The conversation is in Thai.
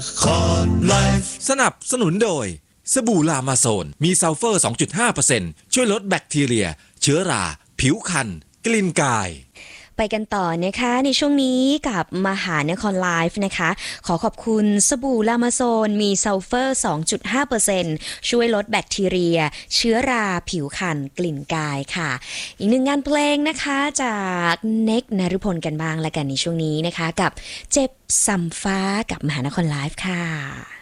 สนับสนุนโดยสบู่ลามาโซนมีซัลเฟอร์ 2.5% ช่วยลดแบคทีเรียเชื้อราผิวคันกลิ่นกายไปกันต่อนะคะในช่วงนี้กับมหานครไลฟ์นะคะขอขอบคุณสบู่ลามาโซนมีซัลเฟอร์ 2.5% ช่วยลดแบคทีเรียเชื้อราผิวคันกลิ่นกายค่ะอีกหนึ่งงานเพลงนะคะจากเน็กนฤพลกันบ้างละกันในช่วงนี้นะคะกับเจ็บซ้ำฟ้ากับมหานครไลฟ์ค่ะ